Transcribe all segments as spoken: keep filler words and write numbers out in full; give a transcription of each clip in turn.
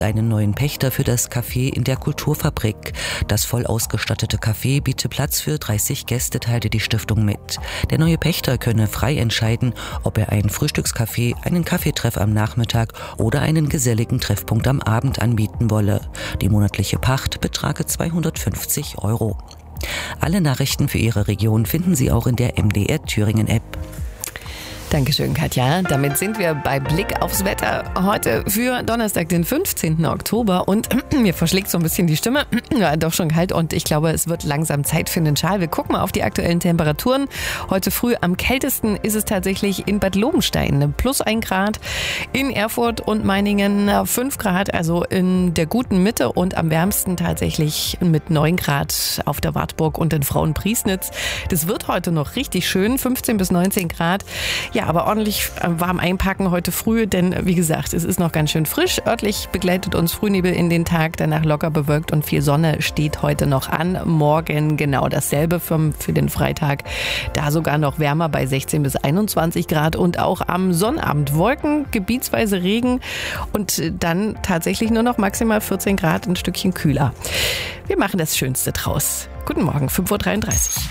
einen neuen Pächter für das Café in der Kulturfabrik. Das voll ausgestattete Café biete Platz für dreißig Gäste, teilte die Stiftung mit. Der neue Pächter könne frei entscheiden, ob er ein Frühstückscafé, einen Kaffeetreff am Nachmittag oder einen geselligen Treffpunkt am Abend anbieten wolle. Die monatliche Pacht betrage zweihundertfünfzig Euro. Alle Nachrichten für Ihre Region finden Sie auch in der M D R Thüringen App. Dankeschön, Katja. Damit sind wir bei Blick aufs Wetter heute für Donnerstag, den fünfzehnten Oktober. Und mir verschlägt so ein bisschen die Stimme. Ja, doch schon kalt und ich glaube, es wird langsam Zeit für den Schal. Wir gucken mal auf die aktuellen Temperaturen. Heute früh am kältesten ist es tatsächlich in Bad Lobenstein. Plus ein Grad. In Erfurt und Meiningen fünf Grad, also in der guten Mitte. Und am wärmsten tatsächlich mit neun Grad auf der Wartburg und in Frauenpriesnitz. Das wird heute noch richtig schön. fünfzehn bis neunzehn Grad. Ja, aber ordentlich warm einpacken heute früh, denn wie gesagt, es ist noch ganz schön frisch. Örtlich begleitet uns Frühnebel in den Tag, danach locker bewölkt und viel Sonne steht heute noch an. Morgen genau dasselbe für, für den Freitag. Da sogar noch wärmer bei sechzehn bis einundzwanzig Grad und auch am Sonnabend Wolken, gebietsweise Regen und dann tatsächlich nur noch maximal vierzehn Grad, ein Stückchen kühler. Wir machen das Schönste draus. Guten Morgen, fünf Uhr dreiunddreißig.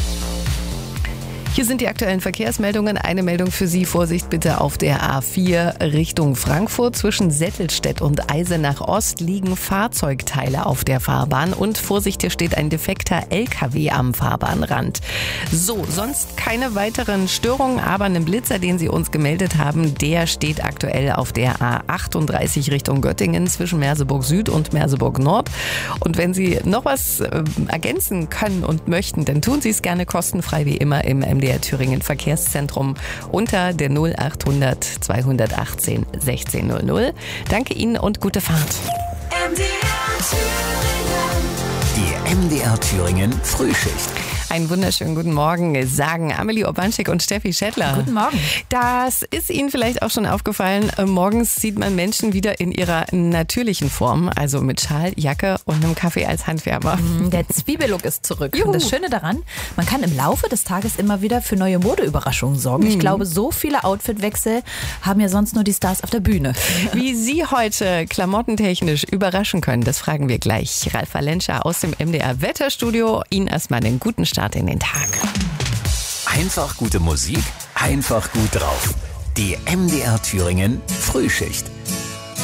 Hier sind die aktuellen Verkehrsmeldungen. Eine Meldung für Sie. Vorsicht bitte auf der A vier Richtung Frankfurt. Zwischen Settelstedt und Eisenach Ost liegen Fahrzeugteile auf der Fahrbahn. Und Vorsicht, hier steht ein defekter L K W am Fahrbahnrand. So, sonst keine weiteren Störungen. Aber einen Blitzer, den Sie uns gemeldet haben, der steht aktuell auf der A achtunddreißig Richtung Göttingen zwischen Merseburg Süd und Merseburg Nord. Und wenn Sie noch was äh, ergänzen können und möchten, dann tun Sie es gerne kostenfrei wie immer im M D R Thüringen Verkehrszentrum unter der null achthundert zweihundertachtzehn sechzehn null null. Danke Ihnen und gute Fahrt. M D R Thüringen. Die M D R Thüringen Frühschicht. Einen wunderschönen guten Morgen, sagen Amelie Obanschik und Steffi Schettler. Guten Morgen. Das ist Ihnen vielleicht auch schon aufgefallen. Morgens sieht man Menschen wieder in ihrer natürlichen Form, also mit Schal, Jacke und einem Kaffee als Handwärmer. Der Zwiebellook ist zurück. Juhu. Und das Schöne daran, man kann im Laufe des Tages immer wieder für neue Modeüberraschungen sorgen. Ich glaube, so viele Outfitwechsel haben ja sonst nur die Stars auf der Bühne. Wie Sie heute klamottentechnisch überraschen können, das fragen wir gleich. Ralf Valenscha aus dem M D R Wetterstudio. Ihnen erstmal einen guten Start in den Tag. Einfach gute Musik, einfach gut drauf. Die M D R Thüringen Frühschicht.